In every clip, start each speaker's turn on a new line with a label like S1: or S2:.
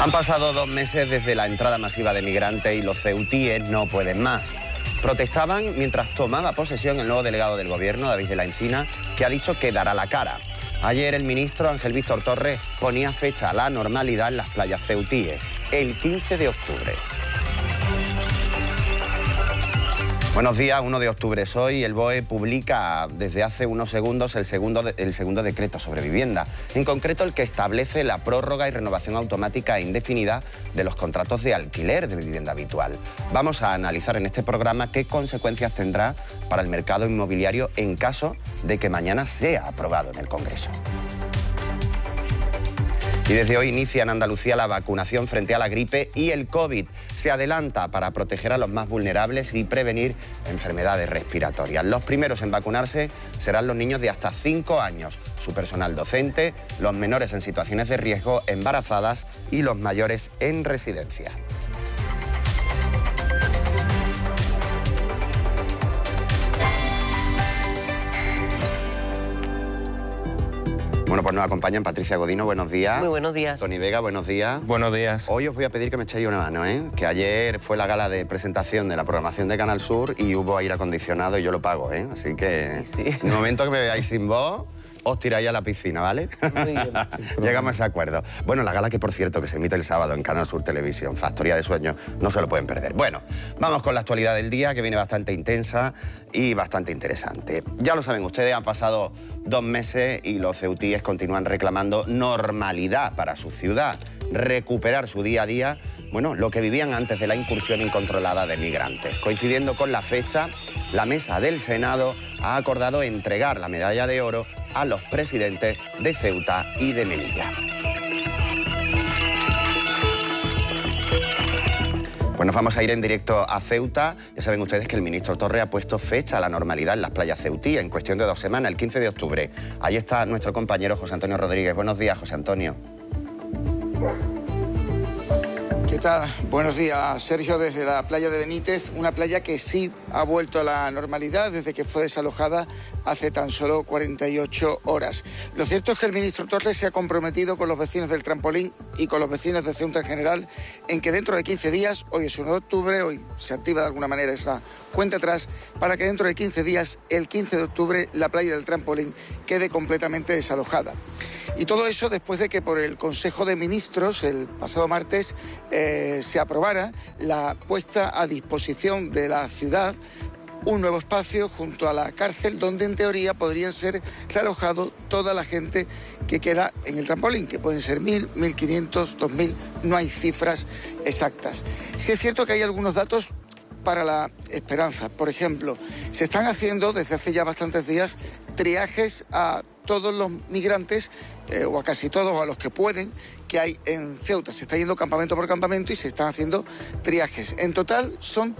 S1: Han pasado 2 meses desde la entrada masiva de migrantes y los ceutíes no pueden más. Protestaban mientras tomaba posesión el nuevo delegado del Gobierno, David de la Encina, que ha dicho que dará la cara. Ayer el ministro Ángel Víctor Torres ponía fecha a la normalidad en las playas ceutíes, el 15 de octubre. Buenos días, 1 de octubre es hoy. El BOE publica desde hace unos segundos el segundo decreto sobre vivienda, en concreto el que establece la prórroga y renovación automática e indefinida de los contratos de alquiler de vivienda habitual. Vamos a analizar en este programa qué consecuencias tendrá para el mercado inmobiliario en caso de que mañana sea aprobado en el Congreso. Y desde hoy inicia en Andalucía la vacunación frente a la gripe y el COVID. Se adelanta para proteger a los más vulnerables y prevenir enfermedades respiratorias. Los primeros en vacunarse serán los niños de hasta 5 años, su personal docente, los menores en situaciones de riesgo, embarazadas y los mayores en residencia. Bueno, pues nos acompañan Patricia Godino, buenos días.
S2: Muy buenos días.
S1: Tony Vega, buenos días.
S3: Buenos días.
S1: Hoy os voy a pedir que me echéis una mano, que ayer fue la gala de presentación de la programación de Canal Sur y hubo aire acondicionado y yo lo pago, Así que
S2: Sí.
S1: en el momento que me veáis sin voz, os tiráis a la piscina, ¿vale?
S2: Muy bien.
S1: Llegamos a ese acuerdo. Bueno, la gala que, por cierto, que se emite el sábado en Canal Sur Televisión, Factoría de Sueños, no se lo pueden perder. Bueno, vamos con la actualidad del día, que viene bastante intensa y bastante interesante. Ya lo saben ustedes, han pasado 2 meses y los ceutíes continúan reclamando normalidad para su ciudad, recuperar su día a día, bueno, lo que vivían antes de la incursión incontrolada de migrantes. Coincidiendo con la fecha, la mesa del Senado ha acordado entregar la medalla de oro a los presidentes de Ceuta y de Melilla. Pues nos vamos a ir en directo a Ceuta. Ya saben ustedes que el ministro Torres ha puesto fecha a la normalidad en las playas ceutíes en cuestión de 2 semanas, el 15 de octubre. Ahí está nuestro compañero José Antonio Rodríguez. Buenos días, José Antonio.
S4: ¿Qué tal? Buenos días, Sergio, desde la playa de Benítez, una playa que sí ha vuelto a la normalidad desde que fue desalojada hace tan solo 48 horas. Lo cierto es que el ministro Torres se ha comprometido con los vecinos del Trampolín y con los vecinos de Ceuta en general en que dentro de 15 días, hoy es 1 de octubre, hoy se activa de alguna manera esa cuenta atrás, para que dentro de 15 días, el 15 de octubre, la playa del Trampolín quede completamente desalojada. Y todo eso después de que por el Consejo de Ministros, el pasado martes, se aprobara la puesta a disposición de la ciudad un nuevo espacio junto a la cárcel donde en teoría podrían ser realojados toda la gente que queda en el Trampolín, que pueden ser 1.000, 1.500, 2.000, no hay cifras exactas. Sí es cierto que hay algunos datos para la esperanza. Por ejemplo, se están haciendo desde hace ya bastantes días triajes a todos los migrantes, o a casi todos, o a los que pueden, que hay en Ceuta. Se está yendo campamento por campamento y se están haciendo triajes. En total son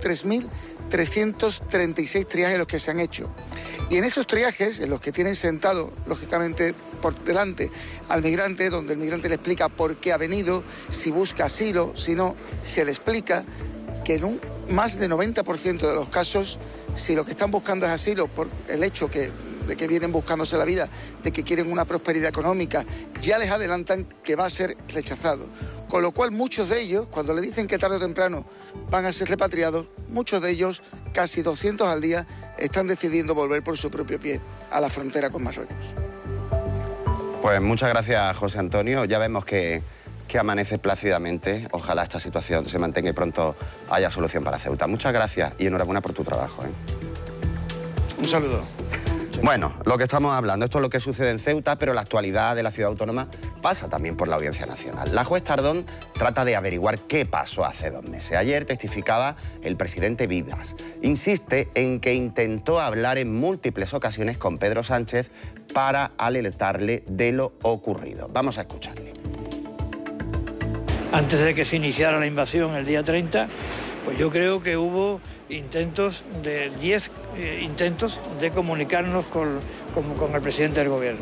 S4: 3.336 triajes los que se han hecho. Y en esos triajes, en los que tienen sentado, lógicamente, por delante al migrante, donde el migrante le explica por qué ha venido, si busca asilo, si no, se le explica que en un más de 90% de los casos, si lo que están buscando es asilo por el hecho de que vienen buscándose la vida, de que quieren una prosperidad económica, ya les adelantan que va a ser rechazado. Con lo cual muchos de ellos, cuando le dicen que tarde o temprano van a ser repatriados, muchos de ellos, casi 200 al día, están decidiendo volver por su propio pie a la frontera con Marruecos.
S1: Pues muchas gracias, José Antonio. Ya vemos que amanece plácidamente. Ojalá esta situación se mantenga y pronto haya solución para Ceuta. Muchas gracias y enhorabuena por tu trabajo.
S4: Un saludo.
S1: Bueno, lo que estamos hablando, esto es lo que sucede en Ceuta, pero la actualidad de la ciudad autónoma pasa también por la Audiencia Nacional. La juez Tardón trata de averiguar qué pasó hace 2 meses. Ayer testificaba el presidente Vivas. Insiste en que intentó hablar en múltiples ocasiones con Pedro Sánchez para alertarle de lo ocurrido. Vamos a escucharle.
S5: Antes de que se iniciara la invasión el día 30, pues yo creo que hubo 10 intentos de comunicarnos con el presidente del gobierno.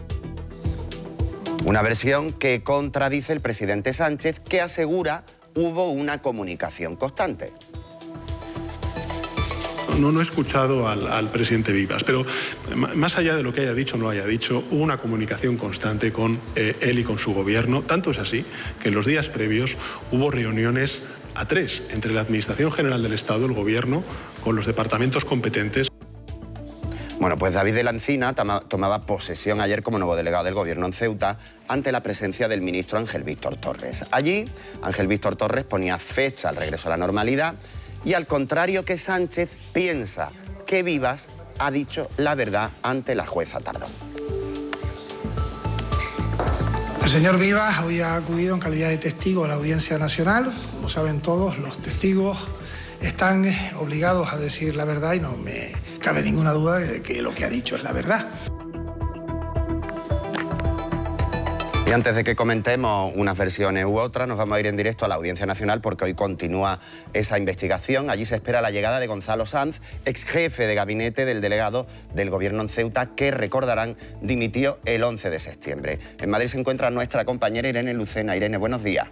S1: Una versión que contradice el presidente Sánchez, que asegura hubo una comunicación constante.
S2: No he escuchado al presidente Vivas, pero más allá de lo que haya dicho o no haya dicho, hubo una comunicación constante con él y con su gobierno. Tanto es así que en los días previos hubo reuniones a tres entre la Administración General del Estado, el Gobierno, con los departamentos competentes.
S1: Bueno, pues David de la Encina tomaba posesión ayer como nuevo delegado del Gobierno en Ceuta ante la presencia del ministro Ángel Víctor Torres. Allí, Ángel Víctor Torres ponía fecha al regreso a la normalidad y, al contrario que Sánchez, piensa que Vivas ha dicho la verdad ante la jueza Tardón.
S3: El señor Vivas hoy ha acudido en calidad de testigo a la Audiencia Nacional. Como saben todos, los testigos están obligados a decir la verdad y no me cabe ninguna duda de que lo que ha dicho es la verdad.
S1: Y antes de que comentemos unas versiones u otras, nos vamos a ir en directo a la Audiencia Nacional porque hoy continúa esa investigación. Allí se espera la llegada de Gonzalo Sanz, ex jefe de gabinete del delegado del Gobierno en Ceuta, que, recordarán, dimitió el 11 de septiembre. En Madrid se encuentra nuestra compañera Irene Lucena. Irene, buenos días.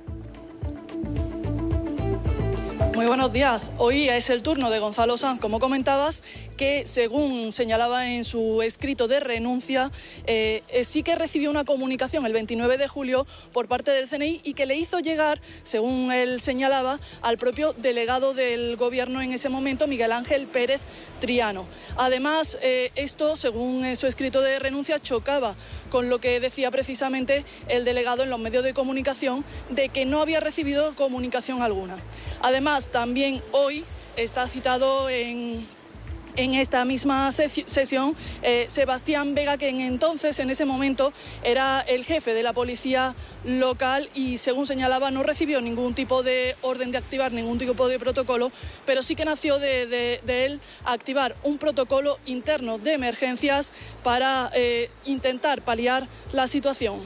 S6: Muy buenos días. Hoy es el turno de Gonzalo Sanz, como comentabas, que según señalaba en su escrito de renuncia, sí que recibió una comunicación el 29 de julio por parte del CNI y que le hizo llegar, según él señalaba, al propio delegado del Gobierno en ese momento, Miguel Ángel Pérez Triano. Además, esto, según su escrito de renuncia, chocaba con lo que decía precisamente el delegado en los medios de comunicación de que no había recibido comunicación alguna. Además, también hoy está citado en esta misma sesión Sebastián Vega, que en ese momento era el jefe de la policía local y, según señalaba, no recibió ningún tipo de orden de activar ningún tipo de protocolo, pero sí que nació de él activar un protocolo interno de emergencias para intentar paliar la situación.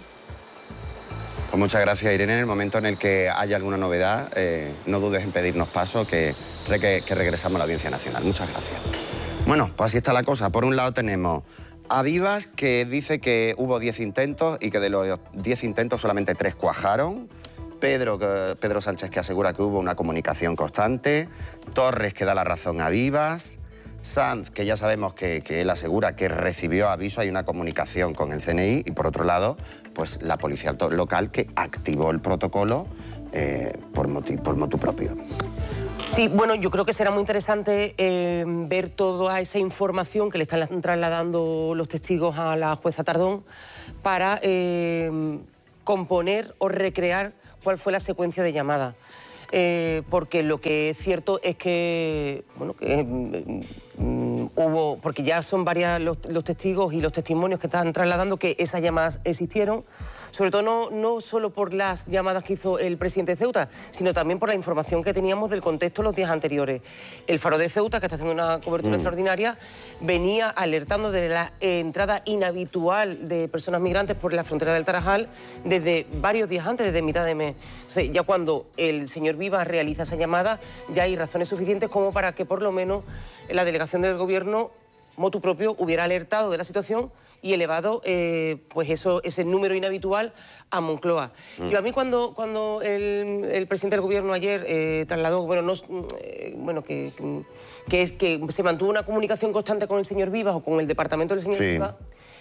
S1: Pues muchas gracias, Irene. En el momento en el que haya alguna novedad, no dudes en pedirnos paso, que regresamos a la Audiencia Nacional. Muchas gracias. Bueno, pues así está la cosa. Por un lado tenemos a Vivas, que dice que hubo 10 intentos y que de los 10 intentos solamente 3 cuajaron. Pedro Sánchez, que asegura que hubo una comunicación constante. Torres, que da la razón a Vivas. Sanz, que ya sabemos que él asegura que recibió aviso, hay una comunicación con el CNI. Y por otro lado, pues la policía local, que activó el protocolo por motu propio.
S7: Sí, bueno, yo creo que será muy interesante ver toda esa información que le están trasladando los testigos a la jueza Tardón para componer o recrear cuál fue la secuencia de llamadas. Porque lo que es cierto es que, bueno, hubo, porque ya son varios los testigos y los testimonios que están trasladando que esas llamadas existieron, sobre todo no solo por las llamadas que hizo el presidente de Ceuta, sino también por la información que teníamos del contexto los días anteriores. El Faro de Ceuta, que está haciendo una cobertura extraordinaria, venía alertando de la entrada inhabitual de personas migrantes por la frontera del Tarajal desde varios días antes, desde mitad de mes. Entonces, ya cuando el señor Vivas realiza esa llamada, ya hay razones suficientes como para que por lo menos la delegación del Gobierno, motu propio, hubiera alertado de la situación y elevado pues ese número inhabitual a Moncloa. Yo a mí cuando el presidente del Gobierno ayer trasladó, que se mantuvo una comunicación constante con el señor Vivas o con el departamento del señor Vivas,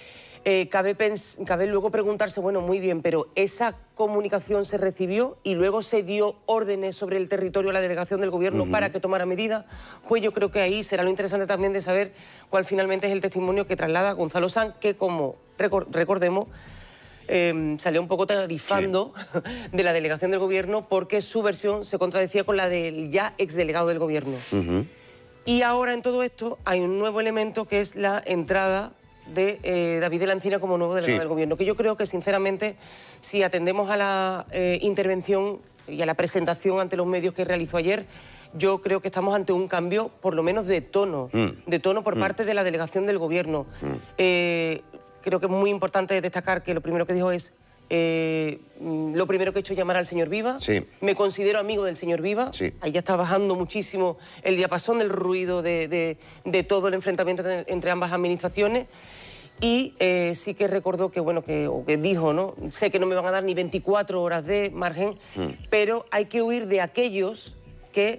S7: cabe luego preguntarse, bueno, muy bien, pero esa comunicación se recibió y luego se dio órdenes sobre el territorio a la delegación del Gobierno para que tomara medidas. Pues yo creo que ahí será lo interesante también de saber cuál finalmente es el testimonio que traslada Gonzalo Sanz, que, como recordemos, salió un poco tarifando de la delegación del Gobierno porque su versión se contradecía con la del ya exdelegado del Gobierno. Y ahora en todo esto hay un nuevo elemento, que es la entrada de David de la Encina como nuevo delegado del Gobierno, que yo creo que, sinceramente, si atendemos a la intervención y a la presentación ante los medios que realizó ayer, yo creo que estamos ante un cambio, por lo menos de tono por parte de la delegación del Gobierno. Creo que es muy importante destacar que lo primero que dijo es lo primero que he hecho es llamar al señor Vivas. Me considero amigo del señor Vivas. Ahí ya está bajando muchísimo el diapasón del ruido de todo el enfrentamiento entre ambas administraciones. Y sí que recordó que, bueno, que dijo, ¿no? Sé que no me van a dar ni 24 horas de margen, pero hay que huir de aquellos que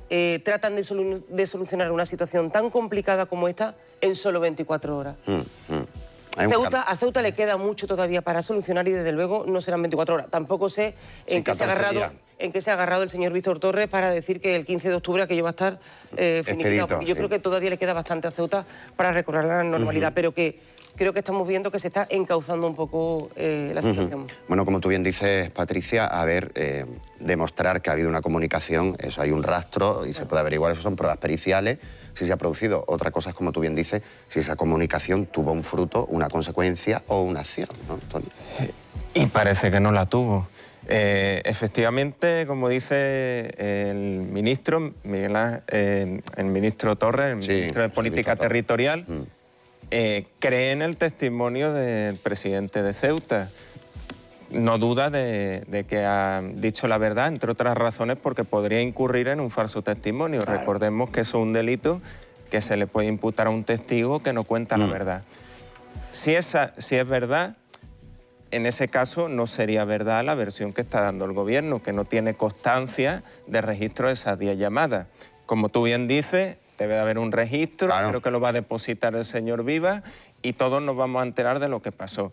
S7: tratan de solucionar una situación tan complicada como esta en solo 24 horas. A Ceuta le queda mucho todavía para solucionar y desde luego no serán 24 horas. Tampoco sé en qué se ha agarrado el señor Víctor Torres para decir que el 15 de octubre aquello va a estar finiquitado. Porque yo creo que todavía le queda bastante a Ceuta para recorrer la normalidad, pero que creo que estamos viendo que se está encauzando un poco la situación.
S1: Bueno, como tú bien dices, Patricia, a ver, demostrar que ha habido una comunicación, eso hay un rastro y se puede averiguar, eso son pruebas periciales, si se ha producido. Otra cosa es, como tú bien dices, si esa comunicación tuvo un fruto, una consecuencia o una acción, ¿no, Tony?
S8: Y parece que no la tuvo. Efectivamente, como dice el ministro, el ministro Torres, el ministro de Política Territorial, cree en el testimonio del presidente de Ceuta. No duda de que ha dicho la verdad, entre otras razones porque podría incurrir en un falso testimonio. Claro. Recordemos que eso es un delito que se le puede imputar a un testigo que no cuenta la verdad. Si es verdad, en ese caso no sería verdad la versión que está dando el gobierno, que no tiene constancia de registro de esas 10 llamadas. Como tú bien dices, debe de haber un registro, claro. Creo que lo va a depositar el señor Vivas y todos nos vamos a enterar de lo que pasó.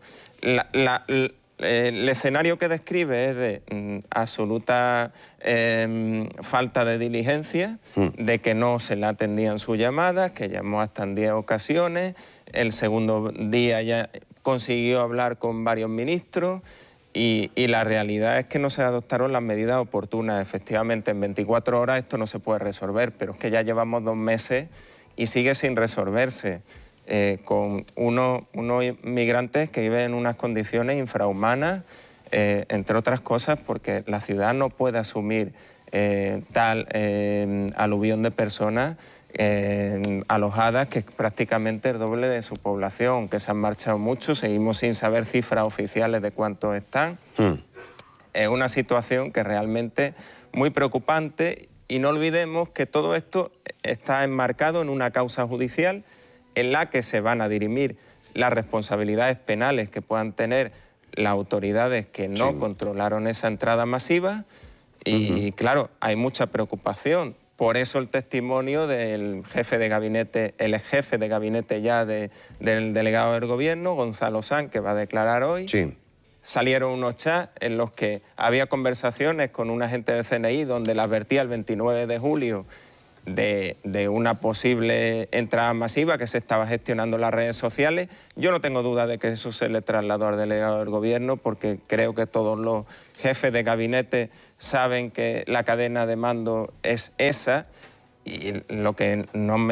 S8: El escenario que describe es de absoluta falta de diligencia, de que no se le atendían sus llamadas, que llamó hasta en 10 ocasiones, el segundo día ya consiguió hablar con varios ministros y la realidad es que no se adoptaron las medidas oportunas. Efectivamente, en 24 horas esto no se puede resolver, pero es que ya llevamos 2 meses y sigue sin resolverse. Con unos migrantes que viven en unas condiciones infrahumanas, entre otras cosas porque la ciudad no puede asumir tal aluvión de personas alojadas, que es prácticamente el doble de su población, que se han marchado mucho, seguimos sin saber cifras oficiales de cuántos están. Es una situación que realmente muy preocupante y no olvidemos que todo esto está enmarcado en una causa judicial en la que se van a dirimir las responsabilidades penales que puedan tener las autoridades que no controlaron esa entrada masiva y claro, hay mucha preocupación. Por eso el testimonio del jefe de gabinete, el ex jefe de gabinete ya del delegado del gobierno, Gonzalo Sanz, que va a declarar hoy. Sí. Salieron unos chats en los que había conversaciones con un agente del CNI donde le advertía el 29 de julio de una posible entrada masiva que se estaba gestionando en las redes sociales. Yo no tengo duda de que eso se le trasladó al delegado del gobierno porque creo que todos los jefes de gabinete saben que la cadena de mando es esa y lo que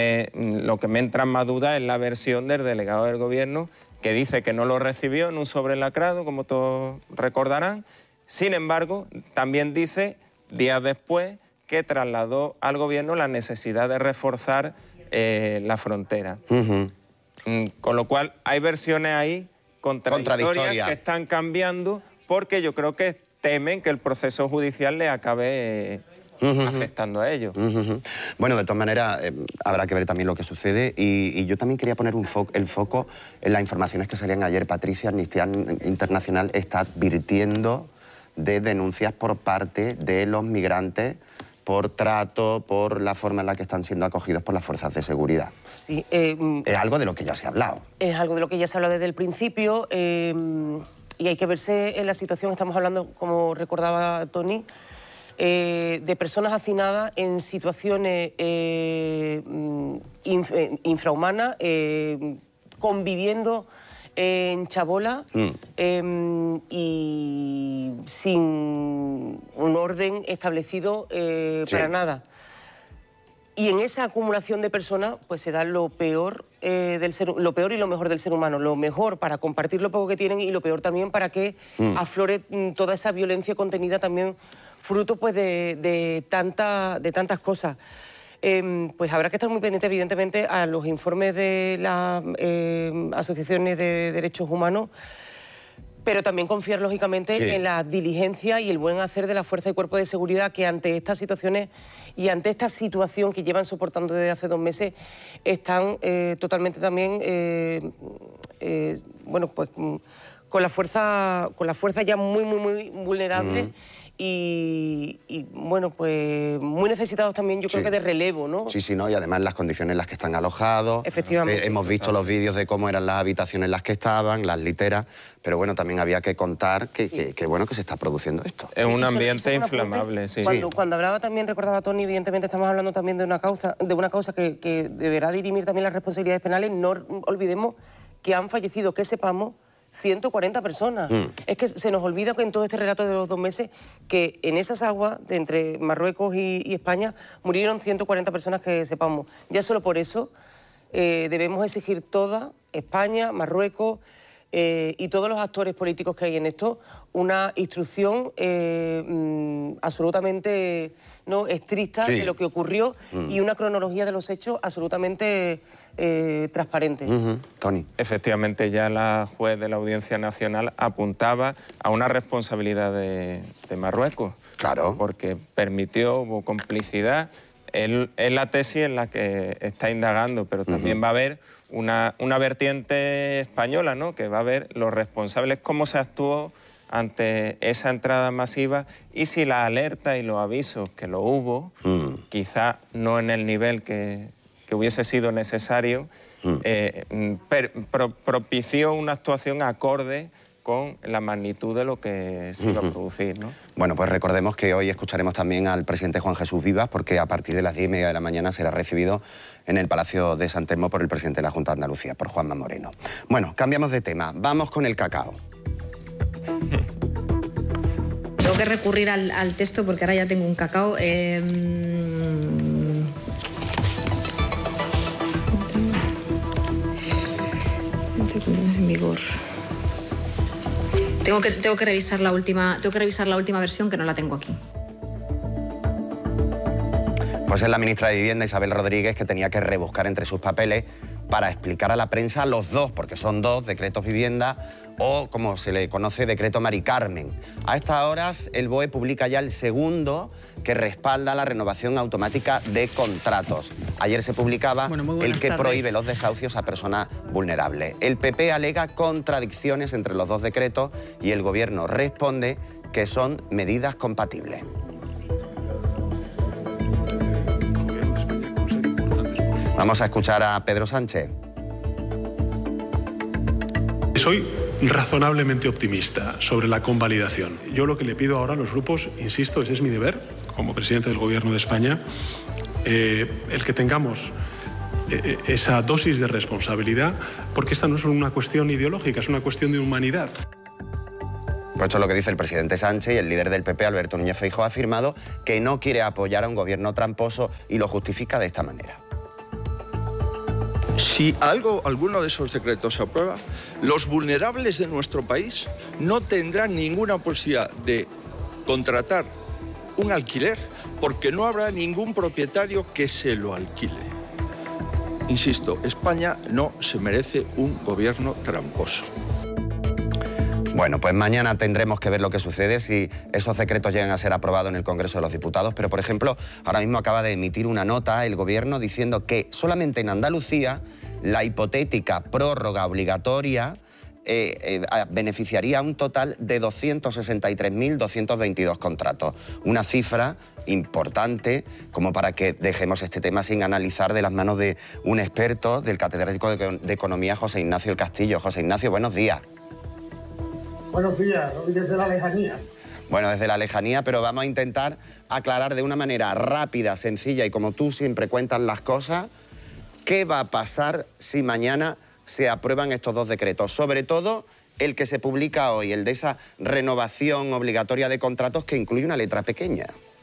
S8: me entra más duda es la versión del delegado del gobierno que dice que no lo recibió en un sobre lacrado, como todos recordarán. Sin embargo, también dice, días después, que trasladó al gobierno la necesidad de reforzar la frontera. Con lo cual, hay versiones ahí contradictorias que están cambiando porque yo creo que temen que el proceso judicial le acabe afectando a ellos.
S1: Bueno, de todas maneras, habrá que ver también lo que sucede y yo también quería poner el foco en las informaciones que salían ayer. Patricia, Amnistía Internacional está advirtiendo de denuncias por parte de los migrantes por trato, por la forma en la que están siendo acogidos por las fuerzas de seguridad. Sí, es algo de lo que ya se ha hablado. Es
S7: algo de lo que ya se ha hablado desde el principio y hay que verse en la situación. Estamos hablando, como recordaba Tony, de personas hacinadas en situaciones infrahumanas, conviviendo en chabola y sin un orden establecido para nada. Y en esa acumulación de personas pues se da lo peor lo peor y lo mejor del ser humano. Lo mejor para compartir lo poco que tienen y lo peor también para que aflore toda esa violencia contenida también fruto pues de tantas cosas. Pues habrá que estar muy pendiente, evidentemente, a los informes de las asociaciones de derechos humanos, pero también confiar, lógicamente, en la diligencia y el buen hacer de la Fuerza y Cuerpo de Seguridad, que ante estas situaciones y ante esta situación que llevan soportando desde hace 2 meses, están totalmente también, bueno, pues con la fuerza ya muy vulnerable. y bueno, pues muy necesitados también, yo creo que de relevo, ¿no?
S1: Sí, no, y además las condiciones en las que están alojados.
S7: Efectivamente.
S1: Hemos visto los vídeos de cómo eran las habitaciones en las que estaban, las literas, pero bueno, también había que contar que bueno, que se está produciendo esto.
S8: Es un ambiente inflamable, sí.
S7: Cuando hablaba también, recordaba Toni, evidentemente estamos hablando también de una causa que deberá dirimir también las responsabilidades penales. No olvidemos que han fallecido, que sepamos, 140 personas. Es que se nos olvida que en todo este relato de los 2 meses que en esas aguas de entre Marruecos y España murieron 140 personas que sepamos. Ya solo por eso debemos exigir toda España, Marruecos y todos los actores políticos que hay en esto una instrucción absolutamente estricta de lo que ocurrió y una cronología de los hechos absolutamente transparente.
S1: Toni.
S8: Efectivamente, ya la juez de la Audiencia Nacional apuntaba a una responsabilidad de Marruecos.
S1: Claro.
S8: Porque permitió, hubo complicidad. Es la tesis en la que está indagando, pero también va a haber una vertiente española, ¿no? Que va a ver los responsables, cómo se actuó ante esa entrada masiva y si la alerta y los avisos que lo hubo, quizá no en el nivel que hubiese sido necesario, propició una actuación acorde con la magnitud de lo que se iba a producir, ¿no?
S1: Bueno, pues recordemos que hoy escucharemos también al presidente Juan Jesús Vivas, porque a partir de las 10:30 de la mañana será recibido en el Palacio de San Telmo por el presidente de la Junta de Andalucía, por Juanma Moreno. Bueno, cambiamos de tema, vamos con el cacao.
S9: Tengo que recurrir al texto porque ahora ya tengo un cacao. En vigor. Tengo que revisar la última versión, que no la tengo aquí.
S1: Pues es la ministra de Vivienda, Isabel Rodríguez, que tenía que rebuscar entre sus papeles para explicar a la prensa los 2, porque son 2 decretos vivienda, o como se le conoce, decreto Mari Carmen. A estas horas el BOE publica ya el segundo que respalda la renovación automática de contratos. Ayer se publicaba el que prohíbe los desahucios a personas vulnerables. El PP alega contradicciones entre los 2 decretos y el Gobierno responde que son medidas compatibles. Vamos a escuchar a Pedro Sánchez.
S2: Soy razonablemente optimista sobre la convalidación. Yo lo que le pido ahora a los grupos, insisto, ese es mi deber como presidente del Gobierno de España, el que tengamos esa dosis de responsabilidad, porque esta no es una cuestión ideológica, es una cuestión de humanidad.
S1: Pues esto es lo que dice el presidente Sánchez, y el líder del PP, Alberto Núñez Feijóo, ha afirmado que no quiere apoyar a un gobierno tramposo y lo justifica de esta manera.
S10: Si alguno de esos decretos se aprueba, los vulnerables de nuestro país no tendrán ninguna posibilidad de contratar un alquiler porque no habrá ningún propietario que se lo alquile. Insisto, España no se merece un gobierno tramposo.
S1: Bueno, pues mañana tendremos que ver lo que sucede si esos decretos llegan a ser aprobados en el Congreso de los Diputados. Pero, por ejemplo, ahora mismo acaba de emitir una nota el Gobierno diciendo que solamente en Andalucía la hipotética prórroga obligatoria beneficiaría a un total de 263.222 contratos. Una cifra importante como para que dejemos este tema sin analizar de las manos de un experto, del catedrático de Economía, José Ignacio El Castillo. José Ignacio, buenos días.
S11: Buenos días, desde la lejanía.
S1: Bueno, desde la lejanía, pero vamos a intentar aclarar de una manera rápida, sencilla y como tú siempre cuentas las cosas, ¿qué va a pasar si mañana se aprueban estos 2 decretos? Sobre todo el que se publica hoy, el de esa renovación obligatoria de contratos que incluye una letra pequeña.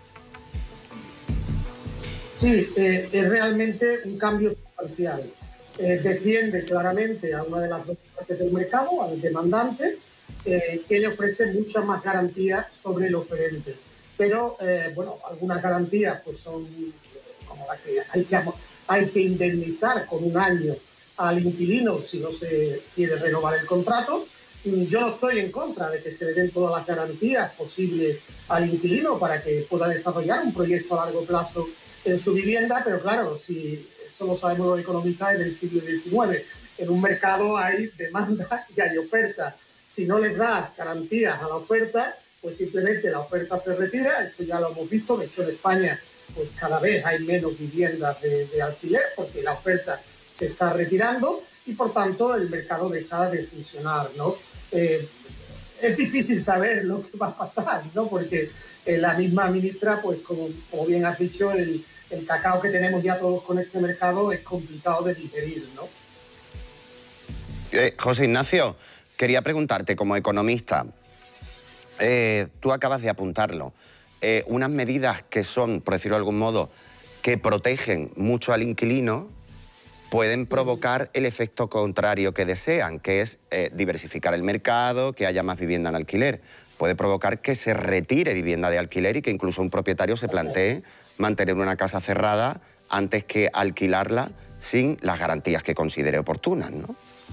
S11: Sí, es realmente un cambio sustancial. Defiende claramente a una de las 2 partes del mercado, al demandante, que le ofrece muchas más garantías sobre el oferente. Pero, bueno, algunas garantías pues son como las que hay que indemnizar con 1 año al inquilino si no se quiere renovar el contrato. Yo no estoy en contra de que se le den todas las garantías posibles al inquilino para que pueda desarrollar un proyecto a largo plazo en su vivienda, pero claro, si eso lo sabemos los economistas en el siglo XIX, en un mercado hay demanda y hay oferta. Si no les das garantías a la oferta, pues simplemente la oferta se retira. Esto ya lo hemos visto. De hecho, en España pues cada vez hay menos viviendas de alquiler porque la oferta se está retirando y por tanto el mercado deja de funcionar, ¿no? Es difícil saber lo que va a pasar, ¿no? Porque la misma ministra, pues como bien has dicho, el cacao que tenemos ya todos con este mercado es complicado de digerir, ¿no?
S1: José Ignacio, quería preguntarte como economista, tú acabas de apuntarlo, unas medidas que son, por decirlo de algún modo, que protegen mucho al inquilino, pueden provocar el efecto contrario que desean, que es diversificar el mercado, que haya más vivienda en alquiler. Puede provocar que se retire vivienda de alquiler y que incluso un propietario se plantee mantener una casa cerrada antes que alquilarla sin las garantías que considere oportunas, ¿no?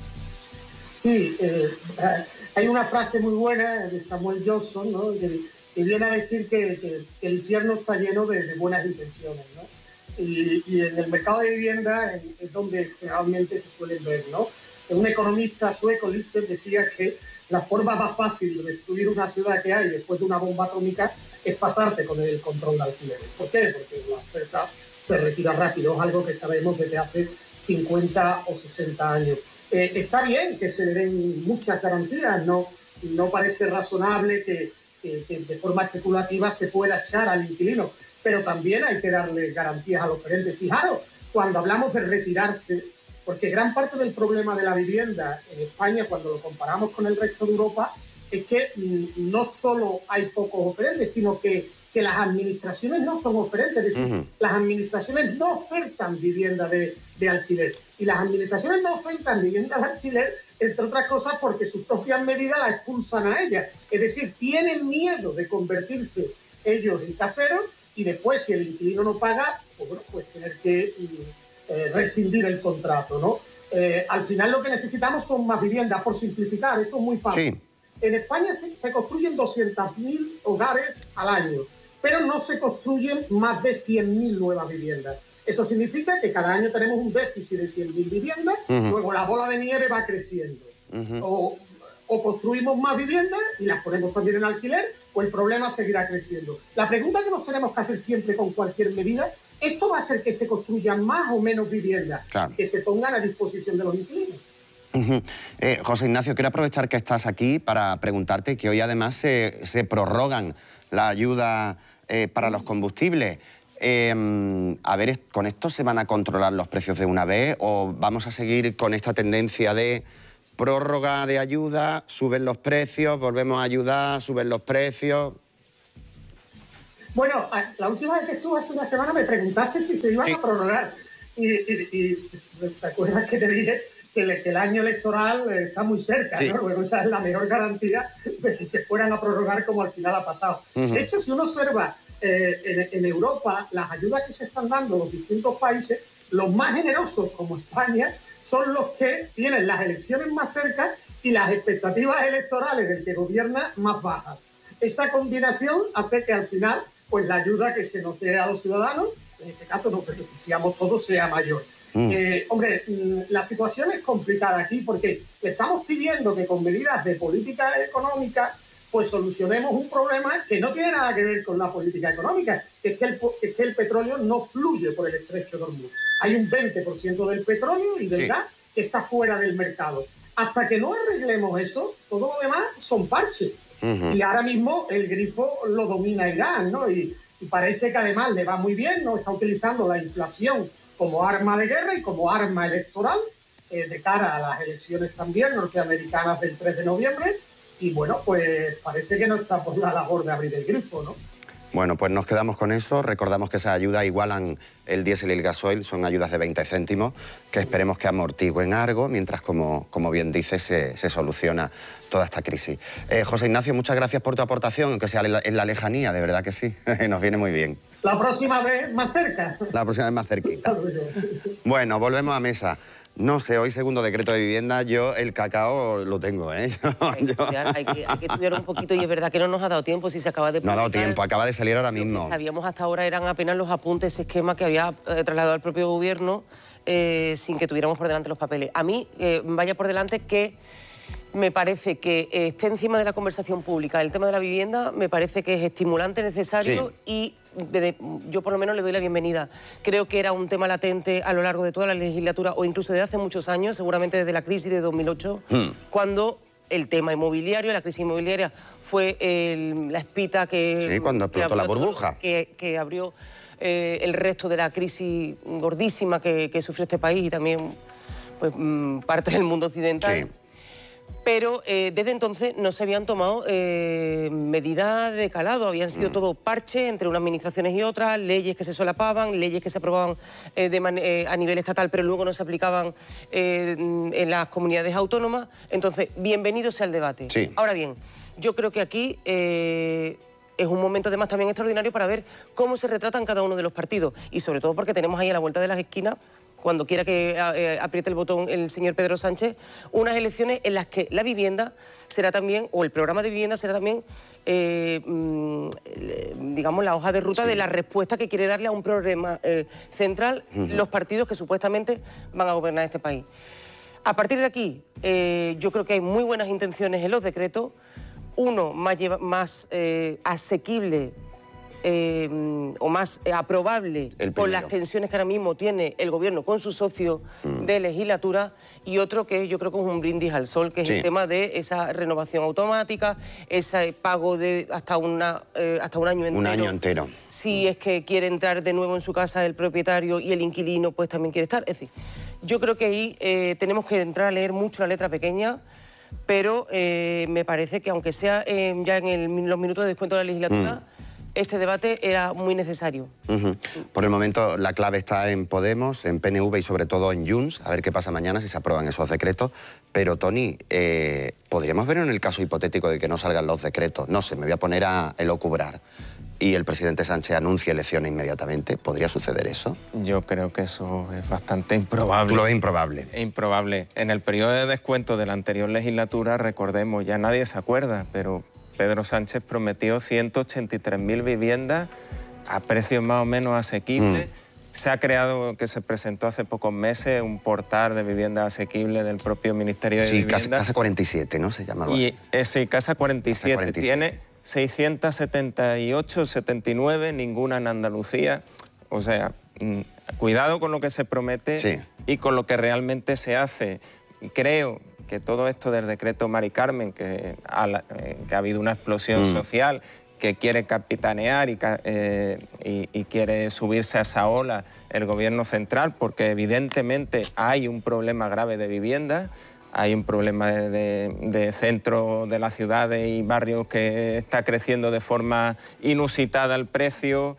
S11: Sí, hay una frase muy buena de Samuel Johnson, ¿no? que viene a decir que el infierno está lleno de buenas intenciones, ¿no? Y en el mercado de vivienda es donde generalmente se suelen ver, ¿no? Un economista sueco, Lissel, decía que la forma más fácil de destruir una ciudad que hay después de una bomba atómica es pasarte con el control de alquileres. ¿Por qué? Porque la oferta se retira rápido, es algo que sabemos desde hace 50 o 60 años. Está bien que se le den muchas garantías, no parece razonable que de forma especulativa se pueda echar al inquilino, pero también hay que darle garantías al oferente. Fijaros, cuando hablamos de retirarse, porque gran parte del problema de la vivienda en España, cuando lo comparamos con el resto de Europa, es que no solo hay pocos oferentes, sino que las administraciones no son oferentes, es decir, las administraciones no ofertan vivienda de alquiler. Y las administraciones no ofertan vivienda de alquiler, entre otras cosas, porque sus propias medidas la expulsan a ellas. Es decir, tienen miedo de convertirse ellos en caseros y después, si el inquilino no paga, pues bueno, pues tener que rescindir el contrato, ¿no? Al final lo que necesitamos son más viviendas, por simplificar, esto es muy fácil. Sí. En España se construyen 200.000 hogares al año, pero no se construyen más de 100.000 nuevas viviendas. Eso significa que cada año tenemos un déficit de 100.000 viviendas, luego la bola de nieve va creciendo. O construimos más viviendas y las ponemos también en alquiler, o el problema seguirá creciendo. La pregunta que nos tenemos que hacer siempre con cualquier medida, ¿esto va a hacer que se construyan más o menos viviendas que se pongan a disposición de los inquilinos?
S1: José Ignacio, quiero aprovechar que estás aquí para preguntarte que hoy además se prorrogan la ayuda para los combustibles. A ver, ¿con esto se van a controlar los precios de una vez o vamos a seguir con esta tendencia de prórroga de ayuda, suben los precios, volvemos a ayudar, suben los precios?
S11: Bueno, la última vez que estuve hace una semana me preguntaste si se iban a prorrogar y te acuerdas que te dije que el año electoral está muy cerca, ¿no? Bueno, esa es la mejor garantía de que se fueran a prorrogar como al final ha pasado. De hecho, si uno observa en Europa las ayudas que se están dando los distintos países, los más generosos como España son los que tienen las elecciones más cerca y las expectativas electorales del que gobierna más bajas. Esa combinación hace que al final pues la ayuda que se nos dé a los ciudadanos, en este caso nos beneficiamos todos, sea mayor. Hombre, la situación es complicada aquí porque le estamos pidiendo que con medidas de política económica pues solucionemos un problema que no tiene nada que ver con la política económica, que es que el petróleo no fluye por el estrecho de Hormuz. Hay un 20% del petróleo y del gas que está fuera del mercado. Hasta que no arreglemos eso, todo lo demás son parches. Y ahora mismo el grifo lo domina Irán, ¿no? Y parece que además le va muy bien, ¿no? Está utilizando la inflación como arma de guerra y como arma electoral de cara a las elecciones también norteamericanas del 3 de noviembre. Y bueno, pues parece que no está por la labor de abrir el grifo, ¿no?
S1: Bueno, pues nos quedamos con eso. Recordamos que esas ayudas igualan el diésel y el gasoil, son ayudas de 20 céntimos, que esperemos que amortigüen algo, mientras, como bien dices, se soluciona toda esta crisis. José Ignacio, muchas gracias por tu aportación, aunque sea en la lejanía, de verdad que sí, nos viene muy bien.
S11: La próxima vez más cerca.
S1: La próxima vez más cerquita. Bueno, volvemos a mesa. No sé, hoy segundo decreto de vivienda, yo el cacao lo tengo, ¿eh?
S7: Hay que estudiar un poquito y es verdad que no nos ha dado tiempo si se acaba de publicar.
S1: No ha dado tiempo, acaba de salir ahora mismo.
S7: Lo que sabíamos hasta ahora eran apenas los apuntes, ese esquema que había trasladado el propio gobierno sin que tuviéramos por delante los papeles. A mí, vaya por delante que Me parece que esté encima de la conversación pública el tema de la vivienda, me parece que es estimulante, necesario y yo por lo menos le doy la bienvenida. Creo que era un tema latente a lo largo de toda la legislatura o incluso de hace muchos años, seguramente desde la crisis de 2008, cuando el tema inmobiliario, la crisis inmobiliaria fue la espita que...
S1: Sí, cuando explotó la burbuja.
S7: Que abrió el resto de la crisis gordísima que sufrió este país y también pues, parte del mundo occidental.
S1: Sí.
S7: Pero desde entonces no se habían tomado medidas de calado, habían sido todo parches entre unas administraciones y otras, leyes que se solapaban, leyes que se aprobaban a nivel estatal pero luego no se aplicaban en las comunidades autónomas. Entonces, bienvenido sea el debate.
S1: Sí.
S7: Ahora bien, yo creo que aquí es un momento además también extraordinario para ver cómo se retratan cada uno de los partidos y sobre todo porque tenemos ahí a la vuelta de las esquinas, cuando quiera que apriete el botón el señor Pedro Sánchez, unas elecciones en las que la vivienda será también, o el programa de vivienda será también, digamos, la hoja de ruta de la respuesta que quiere darle a un problema central los partidos que supuestamente van a gobernar este país. A partir de aquí, yo creo que hay muy buenas intenciones en los decretos, uno más asequible o más aprobable por las tensiones que ahora mismo tiene el gobierno con su socio de legislatura y otro que yo creo que es un brindis al sol, que es el tema de esa renovación automática, ese pago de hasta un año entero.
S1: Un año entero.
S7: Si es que quiere entrar de nuevo en su casa el propietario y el inquilino pues también quiere estar. Es decir, yo creo que ahí tenemos que entrar a leer mucho la letra pequeña, pero me parece que aunque sea ya en los minutos de descuento de la legislatura, este debate era muy necesario.
S1: Por el momento la clave está en Podemos, en PNV y sobre todo en Junts, a ver qué pasa mañana si se aprueban esos decretos. Pero Toni, ¿podríamos ver en el caso hipotético de que no salgan los decretos? No sé, me voy a poner a elocubrar y el presidente Sánchez anuncia elecciones inmediatamente. ¿Podría suceder eso?
S8: Yo creo que eso es bastante improbable.
S1: ¿Tú lo ves improbable?
S8: Improbable. En el periodo de descuento de la anterior legislatura, recordemos, ya nadie se acuerda, pero Pedro Sánchez prometió 183.000 viviendas a precios más o menos asequibles. Se ha creado, que se presentó hace pocos meses, un portal de viviendas asequibles del propio Ministerio de Vivienda.
S1: Sí, Casa 47, ¿no? Se llama algo así.
S8: Sí, Casa 47.
S1: Casa 47.
S8: Tiene 678, 79, ninguna en Andalucía. O sea, cuidado con lo que se promete y con lo que realmente se hace. Creo que todo esto del decreto Mari Carmen, que ha habido una explosión social, que quiere capitanear y quiere subirse a esa ola el gobierno central, porque evidentemente hay un problema grave de vivienda, hay un problema de centro de las ciudades y barrios que está creciendo de forma inusitada el precio.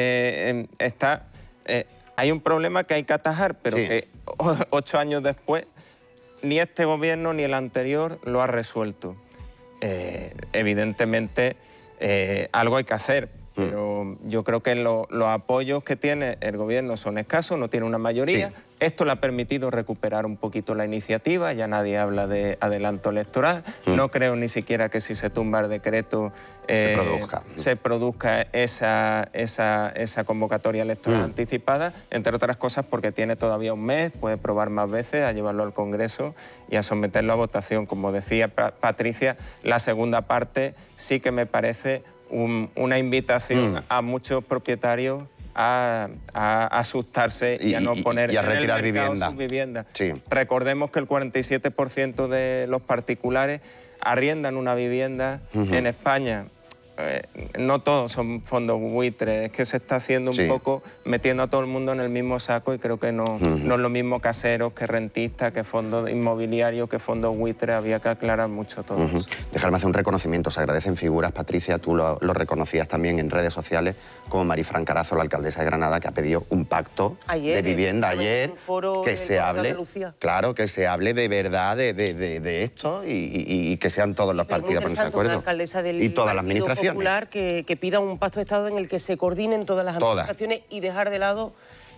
S8: Hay un problema que hay que atajar, pero que 8 años después ni este gobierno ni el anterior lo ha resuelto. Evidentemente algo hay que hacer, pero yo creo que los apoyos que tiene el gobierno son escasos, no tiene una mayoría. Esto le ha permitido recuperar un poquito la iniciativa, ya nadie habla de adelanto electoral. No creo ni siquiera que si se tumba el decreto se produzca esa convocatoria electoral anticipada, entre otras cosas porque tiene todavía un mes, puede probar más veces a llevarlo al Congreso y a someterlo a votación. Como decía Patricia, la segunda parte sí que me parece una invitación a muchos propietarios a asustarse y a no poner
S1: y a retirar
S8: en el mercado sus viviendas. Recordemos que el 47% de los particulares arriendan una vivienda en España. No todos son fondos buitres, es que se está haciendo un poco metiendo a todo el mundo en el mismo saco y creo que no es lo mismo caseros que rentistas, que fondos inmobiliarios, que fondos buitres, había que aclarar mucho todo eso.
S1: Dejarme hacer un reconocimiento, se agradecen figuras, Patricia, tú lo reconocías también en redes sociales, como Marifran Carazo, la alcaldesa de Granada, que ha pedido un pacto de vivienda ayer, que se hable, claro, que se hable de verdad de esto y que sean todos los partidos ponerse de acuerdo y todas las administraciones.
S7: Que pida un pacto de Estado en el que se coordinen todas las administraciones y dejar de lado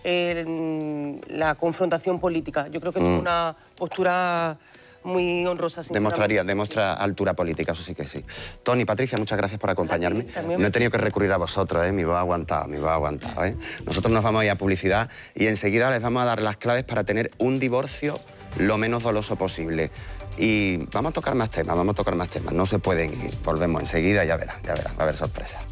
S7: la confrontación política. Yo creo que es una postura muy honrosa.
S1: Demuestra altura política, eso sí que sí. Toni, Patricia, muchas gracias por acompañarme. No he tenido que recurrir a vosotros, me iba a aguantar, Nosotros nos vamos a ir a publicidad y enseguida les vamos a dar las claves para tener un divorcio lo menos doloso posible. Y vamos a tocar más temas, no se pueden ir. Volvemos enseguida, ya verás, va a haber sorpresas.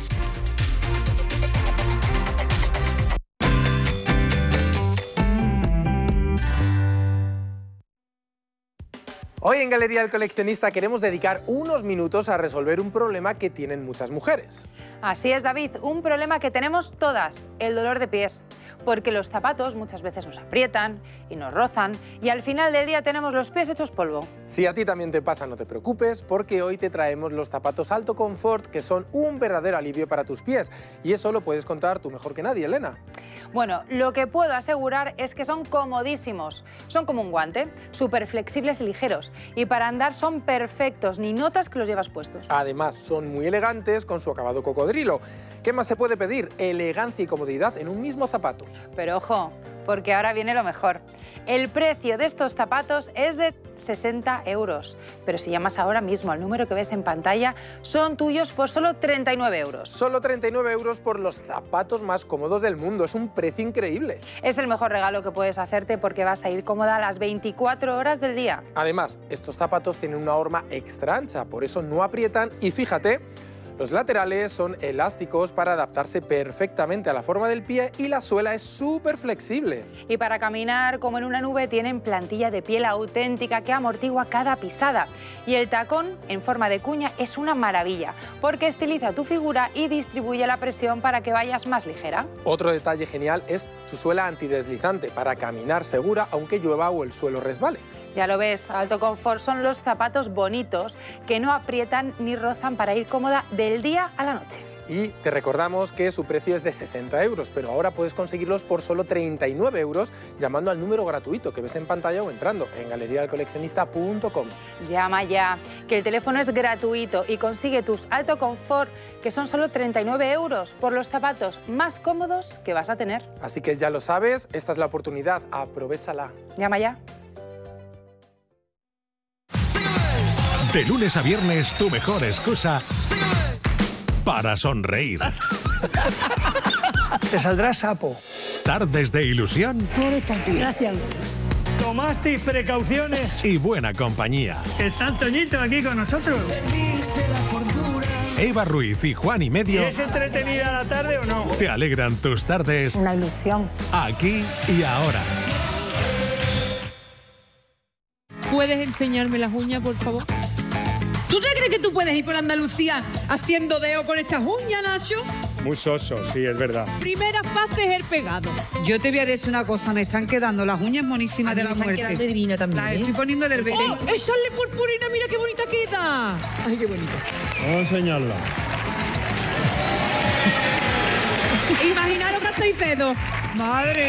S12: Hoy en Galería del Coleccionista queremos dedicar unos minutos a resolver un problema que tienen muchas mujeres.
S13: Así es, David, un problema que tenemos todas, el dolor de pies. Porque los zapatos muchas veces nos aprietan y nos rozan y al final del día tenemos los pies hechos polvo.
S12: Si a ti también te pasa, no te preocupes, porque hoy te traemos los zapatos Alto Confort, que son un verdadero alivio para tus pies. Y eso lo puedes contar tú mejor que nadie, Elena.
S13: Bueno, lo que puedo asegurar es que son comodísimos. Son como un guante, súper flexibles y ligeros. Y para andar son perfectos, ni notas que los llevas puestos.
S12: Además, son muy elegantes con su acabado cocodrilo. ¿Qué más se puede pedir? Elegancia y comodidad en un mismo zapato.
S13: Pero ojo, porque ahora viene lo mejor. El precio de estos zapatos es de 60 €. Pero si llamas ahora mismo al número que ves en pantalla, son tuyos por solo 39 €.
S12: Solo 39 € por los zapatos más cómodos del mundo. Es un precio increíble.
S13: Es el mejor regalo que puedes hacerte porque vas a ir cómoda las 24 horas del día.
S12: Además, estos zapatos tienen una horma extra ancha, por eso no aprietan y fíjate, los laterales son elásticos para adaptarse perfectamente a la forma del pie y la suela es súper flexible.
S13: Y para caminar como en una nube tienen plantilla de piel auténtica que amortigua cada pisada. Y el tacón en forma de cuña es una maravilla porque estiliza tu figura y distribuye la presión para que vayas más ligera.
S12: Otro detalle genial es su suela antideslizante para caminar segura aunque llueva o el suelo resbale.
S13: Ya lo ves, Alto Confort son los zapatos bonitos que no aprietan ni rozan para ir cómoda del día a la noche.
S12: Y te recordamos que su precio es de 60 €, pero ahora puedes conseguirlos por solo 39 € llamando al número gratuito que ves en pantalla o entrando en galeriadelcoleccionista.com.
S13: Llama ya, que el teléfono es gratuito y consigue tus Alto Confort, que son solo 39 € por los zapatos más cómodos que vas a tener.
S12: Así que ya lo sabes, esta es la oportunidad, aprovéchala.
S13: Llama ya.
S14: De lunes a viernes, tu mejor excusa para sonreír.
S5: Te saldrá sapo.
S14: Tardes de ilusión.
S5: Gracias. ¿Tomasteis precauciones?
S14: Y buena compañía.
S5: Está Toñito aquí con nosotros.
S14: Eva Ruiz y Juan y Medio.
S5: ¿Y es entretenida la tarde o no?
S14: Te alegran tus tardes.
S15: Una ilusión.
S14: Aquí y ahora.
S16: ¿Puedes enseñarme las uñas, por favor? ¿Tú te crees que tú puedes ir por Andalucía haciendo deo con estas uñas, Nacho?
S17: Muy soso, sí, es verdad.
S16: Primera fase es el pegado.
S18: Yo te voy a decir una cosa, me están quedando las uñas monísimas de la muerte.
S16: Me están quedando divina también.
S18: Las estoy poniendo del bebé.
S16: ¡Oh, echarle purpurina! ¡Mira qué bonita queda! ¡Ay, qué bonita!
S17: Vamos a enseñarla.
S16: Imaginaros que hacéis dedos.
S18: ¡Madre!